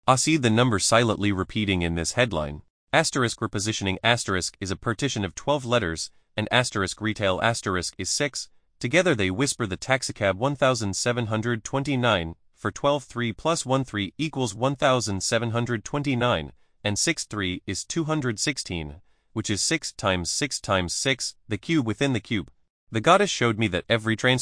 I see the number silently repeating in this headline. Asterisk repositioning asterisk is a partition of 12 letters, and asterisk retail asterisk is 6. Together they whisper the taxicab 1729 for 12.3 plus 1.3 equals 1729, and 6.3 is 216, which is 6 times 6 times 6, the cube within the cube. The goddess showed me that every transformation